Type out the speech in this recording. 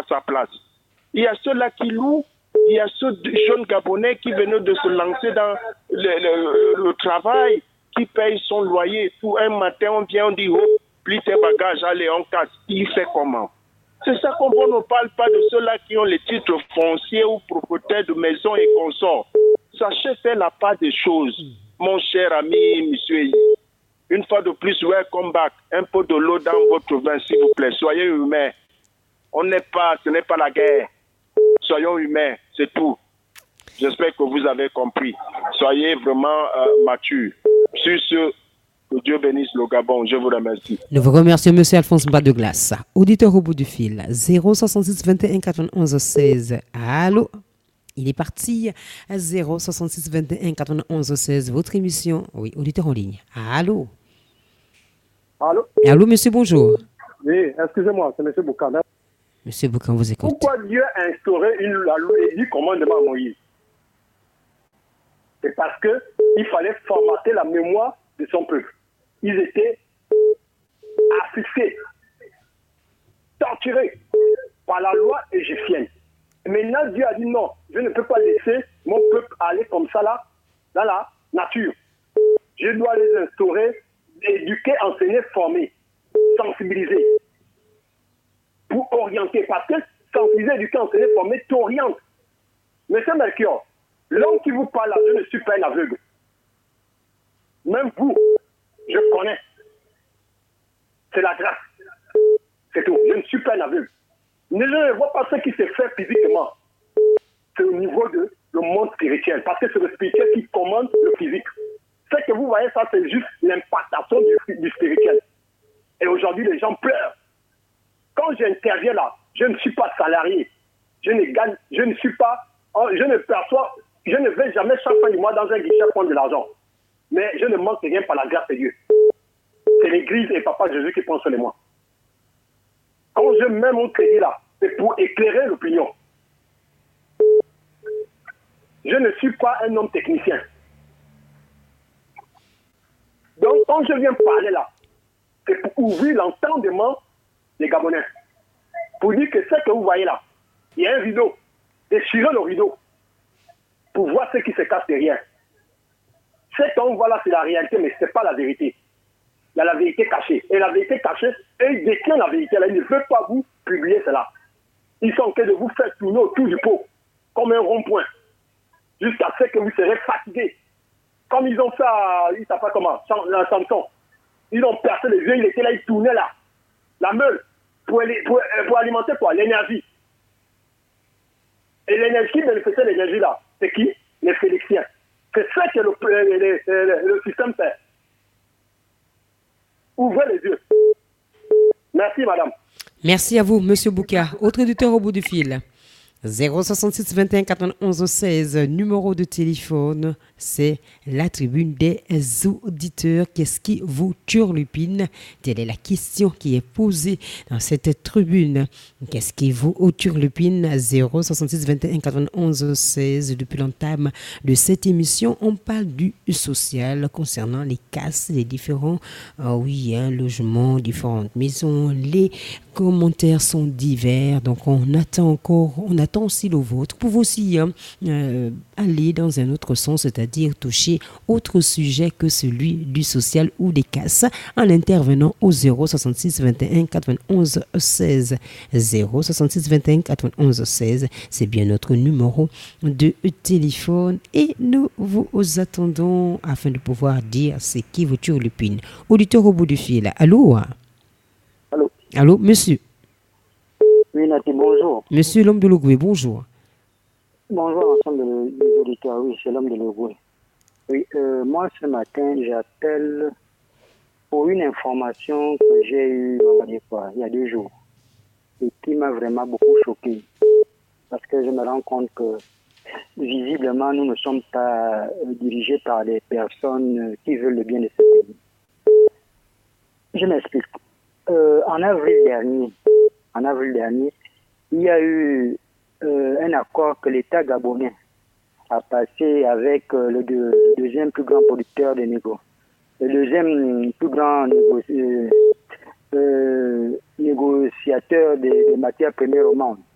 sa place. Il y a ceux-là qui louent, il y a ceux jeunes Gabonais qui venaient de se lancer dans le travail, qui payent son loyer. Tout un matin, on vient, on dit, oh, plie tes bagages, allez, on casse. Il fait comment? C'est ça qu'on ne parle pas de ceux-là qui ont les titres fonciers ou propriétaires de maisons et consorts. Sachez faire la part des choses, mon cher ami, monsieur. Une fois de plus, welcome back. Un peu de l'eau dans votre vin, s'il vous plaît. Soyez humains. Ce n'est pas la guerre. Soyons humains, c'est tout. J'espère que vous avez compris. Soyez vraiment matures. Sur ce, que Dieu bénisse le Gabon. Je vous remercie. Nous vous remercions, M. Alphonse Badeglas. Auditeur au bout du fil, 066 21 91 16. Allô? Il est parti à 066 21 91 16. Votre émission, oui, auditeur en ligne. Allô? Allô? Allô, monsieur, bonjour. Oui, excusez-moi, c'est M. Boukana. Monsieur Boucan, vous écoute. Pourquoi Dieu a instauré la loi et du commandement à Moïse? C'est parce qu'il fallait formater la mémoire de son peuple. Ils étaient assistés, torturés par la loi égyptienne. Maintenant, Dieu a dit non, je ne peux pas laisser mon peuple aller comme ça là, dans la nature. Je dois les instaurer, éduquer, enseigner, former, sensibiliser, pour orienter. Parce que sensibiliser, éduquer, enseigner, former, t'oriente. Monsieur Melchior, l'homme qui vous parle là, je ne suis pas un aveugle. Même vous, je connais. C'est la grâce. C'est tout. Je ne suis pas un aveugle. Je ne vois pas ce qui se fait physiquement. C'est au niveau de le monde spirituel. Parce que c'est le spirituel qui commande le physique. Ce que vous voyez, ça, c'est juste l'impactation du spirituel. Et aujourd'hui, les gens pleurent. Quand j'interviens là, je ne suis pas salarié. Je ne gagne, je ne suis pas, je ne perçois, je ne vais jamais chaque fin du mois dans un guichet prendre de l'argent. Mais je ne manque rien par la grâce de Dieu. C'est l'Église et Papa Jésus qui prend sur les moi. Quand je mets mon crédit là, c'est pour éclairer l'opinion. Je ne suis pas un homme technicien. Donc, quand je viens parler là, c'est pour ouvrir l'entendement des Gabonais. Pour dire que ce que vous voyez là, il y a un rideau. Déchirez le rideau pour voir ce qui se cache derrière. Ce qu'on voit là, c'est la réalité, mais ce n'est pas la vérité. Il y a la vérité cachée. Et la vérité cachée, et ils détiennent la vérité là. Ils ne veulent pas vous publier cela. Ils sont en train de vous faire tourner autour du pot, comme un rond-point, jusqu'à ce que vous serez fatigués. Comme ils ont fait à, il s'appelle comment, Samson. Ils ont percé les yeux, il était là, il tournait là. La meule, pour alimenter quoi? L'énergie. Et l'énergie qui bénéficiait l'énergie là, c'est qui? Les Féliciens. C'est ça que le système fait. Ouvrez les yeux. Merci, madame. Merci à vous, monsieur Bouka. Autre auditeur au bout du fil. 066 21 91 16, numéro de téléphone, c'est la tribune des auditeurs. Qu'est-ce qui vous turlupine? Telle est la question qui est posée dans cette tribune. Qu'est-ce qui vous turlupine? 066 21 91 16. Depuis l'entame de cette émission, on parle du social concernant les casses, les différents logements, différentes maisons. Les commentaires sont divers, donc on attend aussi le vôtre. Vous pouvez aussi aller dans un autre sens, c'est-à-dire toucher autre sujet que celui du social ou des casses en intervenant au 066 21 91 16. 066 21 91 16, c'est bien notre numéro de téléphone et nous vous attendons afin de pouvoir dire ce qui vous turlupine. Auditeur au bout du fil, allô? Allô? Allô, monsieur? Oui, Nati, bonjour. Monsieur l'homme de Logoué, bonjour. Bonjour ensemble des auditeurs, oui, c'est l'homme de Logoué. Oui, moi ce matin, j'appelle pour une information que j'ai eue, il y a 2 jours, et qui m'a vraiment beaucoup choqué. Parce que je me rends compte que, visiblement, nous ne sommes pas dirigés par des personnes qui veulent le bien de ce pays. Je m'explique. En avril dernier, il y a eu un accord que l'État gabonais a passé avec le deuxième plus grand producteur de négo, le deuxième plus grand négociateur des matières premières au monde,